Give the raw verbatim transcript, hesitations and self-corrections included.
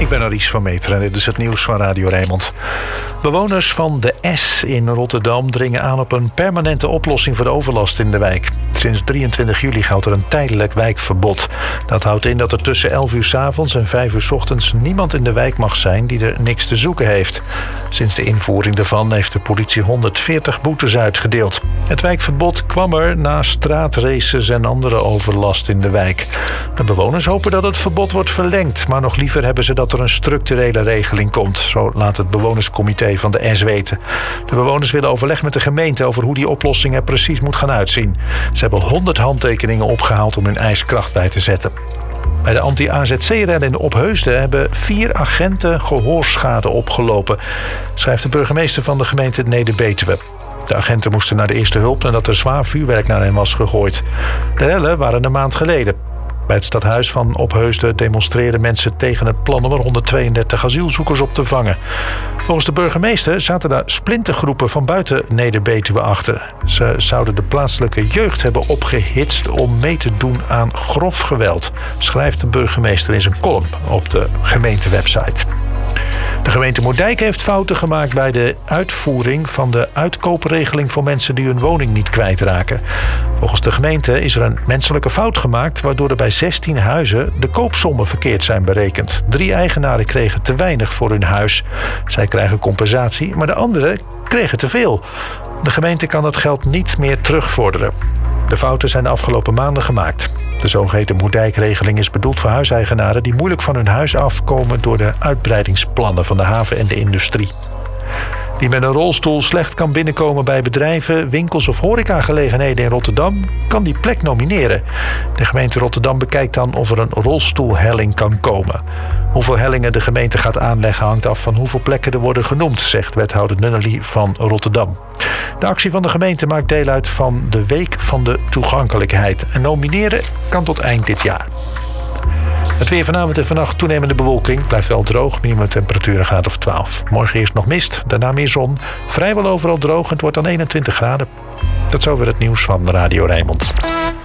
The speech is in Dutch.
Ik ben Aries van Meteren en dit is het nieuws van Radio Rijnmond. Bewoners van de S in Rotterdam dringen aan op een permanente oplossing voor de overlast in de wijk. Sinds drieëntwintig juli geldt er een tijdelijk wijkverbod. Dat houdt in dat er tussen elf uur 's avonds en vijf uur 's ochtends niemand in de wijk mag zijn die er niks te zoeken heeft. Sinds de invoering daarvan heeft de politie honderdveertig boetes uitgedeeld. Het wijkverbod kwam er na straatraces en andere overlast in de wijk. De bewoners hopen dat het verbod wordt verlengd, maar nog liever hebben ze dat er een structurele regeling komt. Zo laat het bewonerscomité van de S weten. De bewoners willen overleg met de gemeente over hoe die oplossing er precies moet gaan uitzien. Ze hebben honderd handtekeningen opgehaald om hun eis kracht bij te zetten. Bij de anti-A Z C-rellen in Opheusden hebben vier agenten gehoorschade opgelopen, schrijft de burgemeester van de gemeente Neder-Betuwe. De agenten moesten naar de eerste hulp nadat er zwaar vuurwerk naar hen was gegooid. De rellen waren een maand geleden. Bij het stadhuis van Opheusden demonstreren mensen tegen het plan om er honderdtweeëndertig asielzoekers op te vangen. Volgens de burgemeester zaten daar splintergroepen van buiten Neder-Betuwe achter. Ze zouden de plaatselijke jeugd hebben opgehitst om mee te doen aan grof geweld, schrijft de burgemeester in zijn column op de gemeentewebsite. De gemeente Moerdijk heeft fouten gemaakt bij de uitvoering van de uitkoopregeling voor mensen die hun woning niet kwijtraken. Volgens de gemeente is er een menselijke fout gemaakt, waardoor er bij zestien huizen de koopsommen verkeerd zijn berekend. Drie eigenaren kregen te weinig voor hun huis. Zij krijgen compensatie, maar de anderen kregen te veel. De gemeente kan dat geld niet meer terugvorderen. De fouten zijn de afgelopen maanden gemaakt. De zogeheten Moerdijk-regeling is bedoeld voor huiseigenaren die moeilijk van hun huis afkomen door de uitbreidingsplannen van de haven en de industrie. Wie met een rolstoel slecht kan binnenkomen bij bedrijven, winkels of horecagelegenheden in Rotterdam, kan die plek nomineren. De gemeente Rotterdam bekijkt dan of er een rolstoelhelling kan komen. Hoeveel hellingen de gemeente gaat aanleggen hangt af van hoeveel plekken er worden genoemd, zegt wethouder Nunnely van Rotterdam. De actie van de gemeente maakt deel uit van de Week van de Toegankelijkheid. En nomineren kan tot eind dit jaar. Het weer vanavond en vannacht toenemende bewolking. Blijft wel droog, minimumtemperatuur een graad of twaalf. Morgen eerst nog mist, daarna meer zon. Vrijwel overal droog en het wordt dan eenentwintig graden. Tot zover het nieuws van Radio Rijnmond.